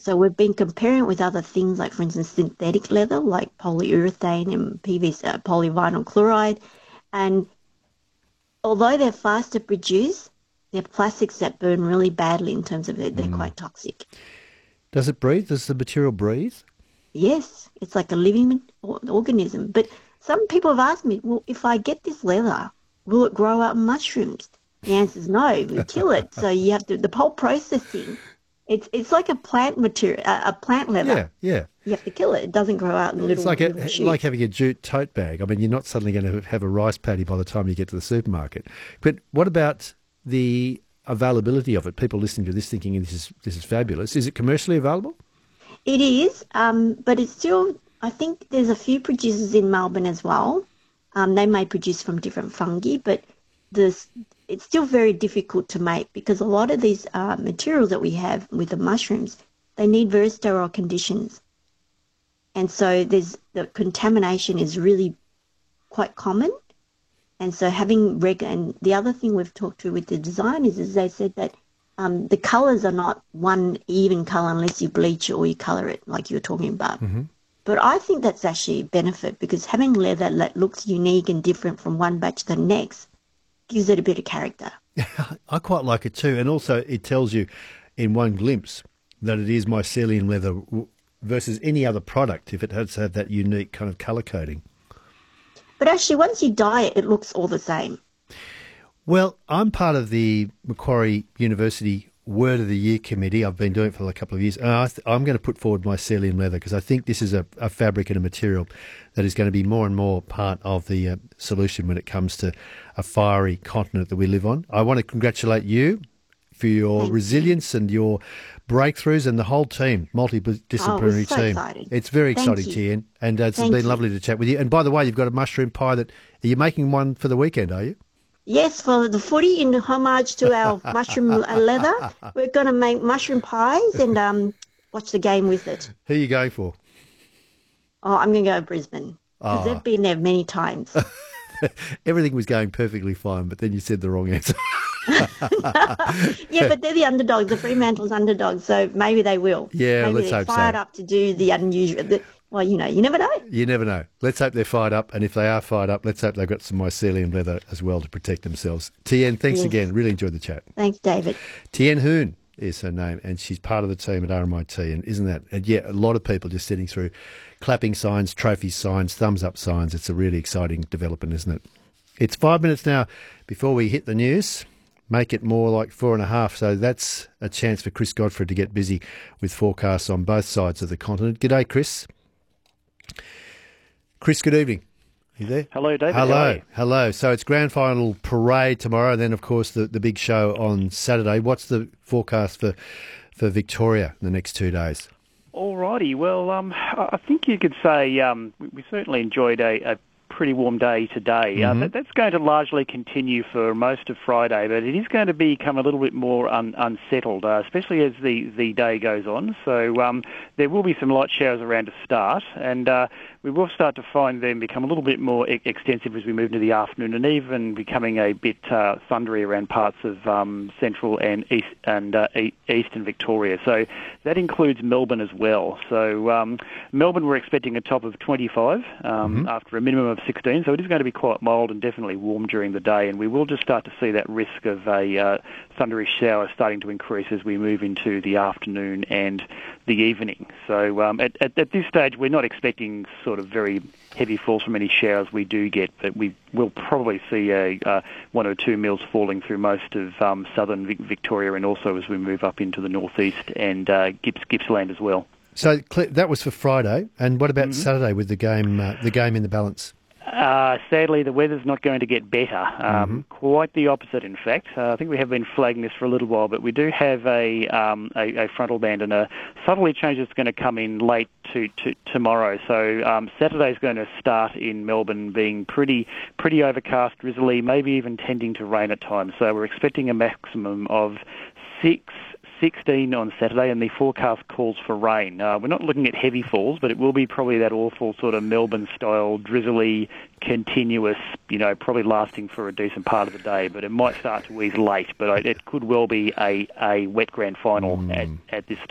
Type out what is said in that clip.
So we've been comparing it with other things like, for instance, synthetic leather like polyurethane and PVC, polyvinyl chloride. And although they're fast to produce, they're plastics that burn really badly in terms of they're quite toxic. Does it breathe? Does the material breathe? Yes, it's like a living organism. But some people have asked me, well, if I get this leather, will it grow out mushrooms? The answer is no, we kill it. So you have to, the whole processing, it's like a plant material, a plant leather. Yeah, yeah. You have to kill it. It doesn't grow out in It's little like shoots. having a jute tote bag. I mean, you're not suddenly going to have a rice paddy by the time you get to the supermarket. But what about the availability of it? People listening to this thinking this is fabulous. Is it commercially available? It is, but it's still, I think there's a few producers in Melbourne as well. They may produce from different fungi, but this, it's still very difficult to make because a lot of these materials that we have with the mushrooms, they need very sterile conditions. And so the contamination is really quite common. And so and the other thing we've talked to with the designers is they said that the colours are not one even colour unless you bleach it or you colour it like you were talking about. Hmm. But I think that's actually a benefit because having leather that looks unique and different from one batch to the next gives it a bit of character. I quite like it too. And also, it tells you in one glimpse that it is mycelium leather versus any other product if it has to have that unique kind of colour coding. But actually, once you dye it, it looks all the same. Well, I'm part of the Macquarie University Word of the Year committee. I've been doing it for a couple of years. And I'm going to put forward mycelium leather because I think this is a fabric and a material that is going to be more and more part of the solution when it comes to a fiery continent that we live on. I want to congratulate you for your Thank you. resilience and your breakthroughs and the whole team, Oh, we're multidisciplinary so team. excited. It's very Thank exciting, you. Tien, and it's been Thank you. lovely to chat with you. And by the way, you've got a mushroom pie are you making one for the weekend, are you? Yes, for the footy, in homage to our mushroom leather, we're going to make mushroom pies and watch the game with it. Who are you going for? Oh, I'm going to go to Brisbane because they've Ah, been there many times. everything was going perfectly fine, but then you said the wrong answer. Yeah, but they're the underdogs, the Fremantle's underdogs, so maybe they will. Yeah, Maybe let's they're hope so. fired up to do the unusual. Well, you never know. You never know. Let's hope they're fired up, and if they are fired up, let's hope they've got some mycelium leather as well to protect themselves. Tien, thanks Yes. again. Really enjoyed the chat. Thanks, David. Tien Hoon is her name, and she's part of the team at RMIT. And isn't that? And yeah, a lot of people just sitting through clapping signs, trophy signs, thumbs up signs. It's a really exciting development, isn't it? It's 5 minutes now before we hit the news. Make it more like 4.5. So that's a chance for Chris Godfrey to get busy with forecasts on both sides of the continent. G'day, Chris. Chris, good evening. You there? Hello, David. How are Hello, you? hello. So it's grand final parade tomorrow, and then of course the big show on Saturday. What's the forecast for Victoria in the next 2 days? Alrighty. Well, I think you could say we certainly enjoyed a pretty warm day today. That's going to largely continue for most of Friday, but it is going to become a little bit more unsettled, especially as the day goes on. So there will be some light showers around to start, and we will start to find them become a little bit more extensive as we move into the afternoon, and even becoming a bit thundery around parts of central and eastern Victoria. So that includes Melbourne as well. So Melbourne, we're expecting a top of 25 after a minimum of 16. So it is going to be quite mild and definitely warm during the day, and we will just start to see that risk of a thundery shower starting to increase as we move into the afternoon and the evening. So at this stage, we're not expecting sort of very heavy falls from any showers we do get, but we will probably see a 1 or 2 mils falling through most of southern Victoria, and also as we move up into the northeast and Gippsland as well. So that was for Friday, and what about Saturday with the game in the balance? Sadly, the weather's not going to get better. Quite the opposite, in fact. I think we have been flagging this for a little while, but we do have a frontal band and a southerly change that's going to come in late to tomorrow. So Saturday's going to start in Melbourne being pretty overcast, drizzly, maybe even tending to rain at times. So we're expecting a maximum of 16 on Saturday, and the forecast calls for rain. We're not looking at heavy falls, but it will be probably that awful sort of Melbourne-style, drizzly, continuous, probably lasting for a decent part of the day, but it might start to ease late, but it could well be a wet grand final at this